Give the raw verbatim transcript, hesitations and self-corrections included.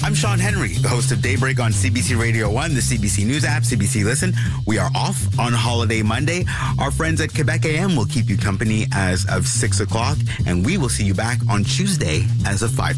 I'm Sean Henry, the host of Daybreak on C B C Radio one, the C B C News app, C B C Listen. We are off on Holiday Monday. Our friends at Quebec A M will keep you company as of six o'clock, and we will see you back on Tuesday as of five.